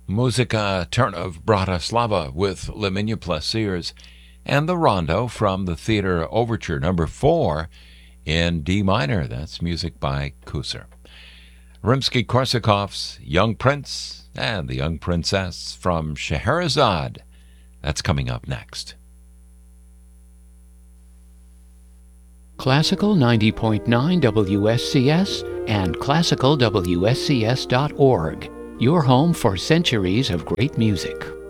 Musica Turn of Bratislava with Laminia Plaisirs, and the Rondo from the Theater Overture Number 4 in D minor. That's music by Kusser. Rimsky-Korsakov's Young Prince and the Young Princess from Scheherazade. That's coming up next. Classical 90.9 WSCS and classicalwscs.org. Your home for centuries of great music.